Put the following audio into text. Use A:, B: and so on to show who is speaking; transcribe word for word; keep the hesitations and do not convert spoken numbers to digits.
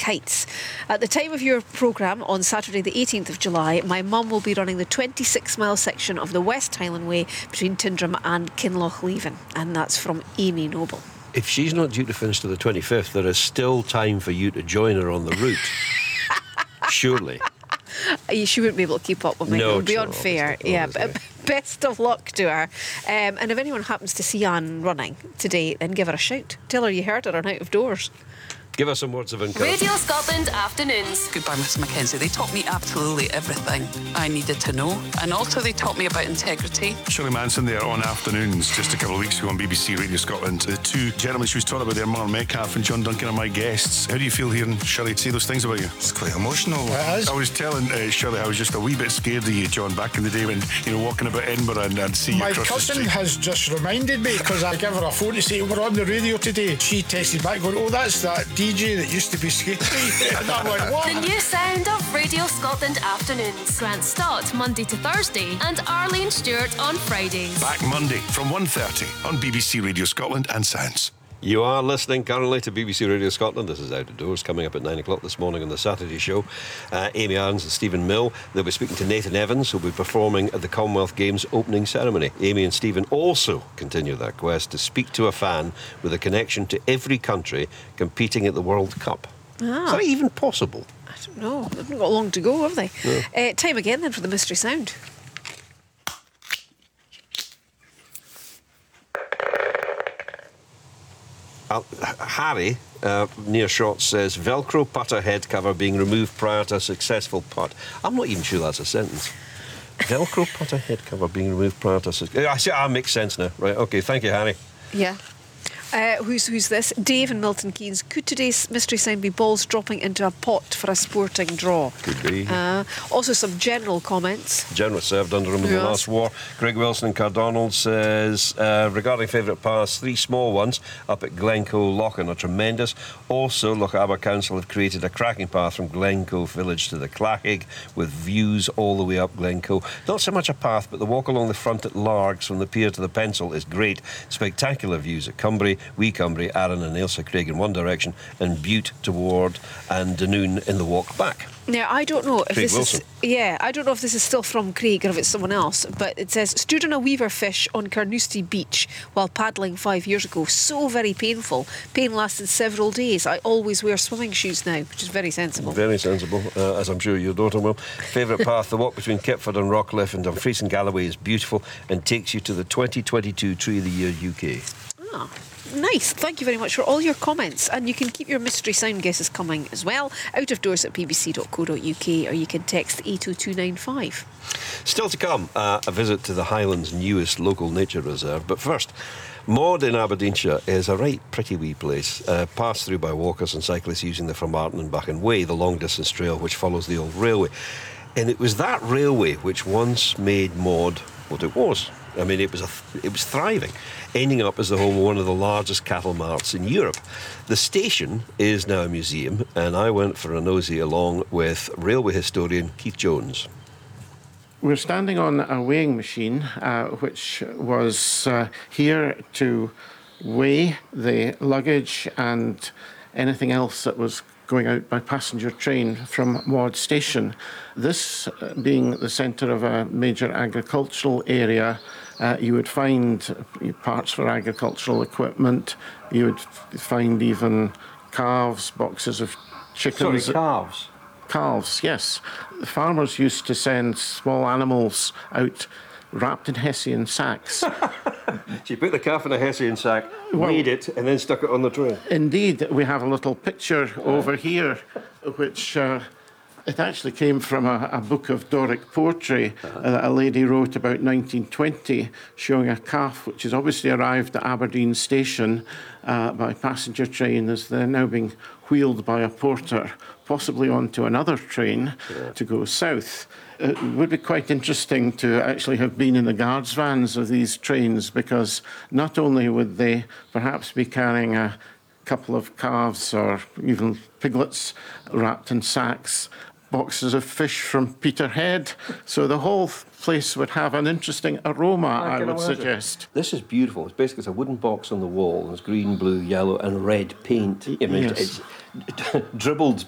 A: kites. At the time of your programme on Saturday the eighteenth of July, my mum will be running the twenty-six mile section of the West Highland Way between Tyndrum and Kinlochleven, and that's from Amy Noble.
B: If she's not due to finish to the twenty-fifth, there is still time for you to join her on the route. Surely.
A: She wouldn't be able to keep up with me.
B: No,
A: it would be
B: sure,
A: unfair.
B: obviously,
A: Yeah,
B: obviously.
A: but best of luck to her. Um, and if anyone happens to see Anne running today, then give her a shout. Tell her you heard her on Out of Doors.
B: Give us some words of encouragement.
C: Radio Scotland Afternoons.
D: Goodbye, Miss Mackenzie. They taught me absolutely everything I needed to know. And also they taught me about integrity.
E: Shirley Manson there on Afternoons just a couple of weeks ago on B B C Radio Scotland. The two gentlemen she was talking about there, Mark Metcalf and John Duncan, are my guests. How do you feel hearing Shirley say those things about you?
F: It's quite emotional.
E: It is. I was telling uh, Shirley I was just a wee bit scared of you, John, back in the day when, you know, walking about Edinburgh and I'd see you
F: My
E: across
F: cousin
E: the street.
F: has just reminded me, because I gave her a phone to say we're on the radio today. She texted back going, oh, that's that D J that used to be skating. And I went, what?
C: The new sound of Radio Scotland Afternoons. Grant Stott, Monday to Thursday, and Arlene Stewart on Fridays.
E: Back Monday from one thirty on B B C Radio Scotland and Sounds.
B: You are listening currently to B B C Radio Scotland. This is Out of Doors, coming up at nine o'clock this morning on the Saturday show. Uh, Amy Irons and Stephen Mill. They'll be speaking to Nathan Evans, who'll be performing at the Commonwealth Games opening ceremony. Amy and Stephen also continue their quest to speak to a fan with a connection to every country competing at the World Cup.
A: Ah.
B: Is that even possible?
A: I don't know. They haven't got long to go, have they?
B: No.
A: Uh, time again then for the mystery sound.
B: Uh, Harry, uh, near shot, says Velcro putter head cover being removed prior to a successful putt. I'm not even sure that's a sentence. Velcro putter head cover being removed prior to a successful... I see, ah, makes sense now. Right, OK, thank you, Harry.
A: Yeah. Uh, who's who's this? Dave in Milton Keynes. Could today's mystery sound be balls dropping into a pot for a sporting draw?
B: Could be.
A: Uh, also some general comments.
B: General served under him in the
A: Yes.
B: last war. Greg Wilson in Cardonald says, uh, regarding favourite paths, three small ones up at Glencoe Lochen are tremendous. Also, Loch Aber Council have created a cracking path from Glencoe village to the Clachig with views all the way up Glencoe. Not so much a path, but the walk along the front at Largs from the pier to the Pencil is great. Spectacular views at Cumbria, Wee Cumbria, Arran and Ailsa Craig in one direction, and Bute toward and Dunoon in the walk back.
A: Now, I don't know if
B: Craig
A: this
B: Wilson.
A: is... Yeah, I don't know if this is still from Craig or if it's someone else, but it says, stood on a weaver fish on Carnoustie Beach while paddling five years ago. So very painful. Pain lasted several days. I always wear swimming shoes now, which is very sensible.
B: Very sensible, uh, as I'm sure your daughter will. Favourite path, the walk between Kipford and Rockcliffe and Dumfries and Galloway is beautiful and takes you to the twenty twenty-two Tree of the Year U K.
A: Ah, nice. Thank you very much for all your comments. And you can keep your mystery sound guesses coming as well. Out of doors at b b c dot co dot u k, or you can text eight oh two nine five.
B: Still to come, uh, a visit to the Highlands' newest local nature reserve. But first, Maud in Aberdeenshire is a right pretty wee place, uh, passed through by walkers and cyclists using the Formartine and Buchan Way, the long-distance trail which follows the old railway. And it was that railway which once made Maud what it was. I mean, it was a th- it was thriving, ending up as the home of one of the largest cattle marts in Europe. The station is now a museum, and I went for a nosy along with railway historian Keith Jones.
G: We're standing on a weighing machine, uh, which was uh, here to weigh the luggage and anything else that was going out by passenger train from Maud Station. This uh, being the centre of a major agricultural area, uh, you would find parts for agricultural equipment, you would f- find even calves, boxes of chickens.
B: Sorry, calves?
G: Calves, yes. The farmers used to send small animals out wrapped in hessian sacks.
B: She put the calf in a hessian sack,
G: Well-
B: weighed it, and then stuck it on the train.
G: Indeed, we have a little picture over here, which uh, it actually came from a, a book of Doric poetry uh, that a lady wrote about nineteen twenty, showing a calf which has obviously arrived at Aberdeen Station uh, by passenger train, as they're now being wheeled by a porter, possibly onto another train yeah. to go south. It would be quite interesting to actually have been in the guards' vans of these trains, because not only would they perhaps be carrying a couple of calves or even piglets wrapped in sacks, boxes of fish from Peterhead, so the whole place would have an interesting aroma, I, I would imagine. suggest.
B: This is beautiful. It's basically it's a wooden box on the wall. There's green, blue, yellow and red paint. I mean,
G: Yes.
B: it's, it's dribbled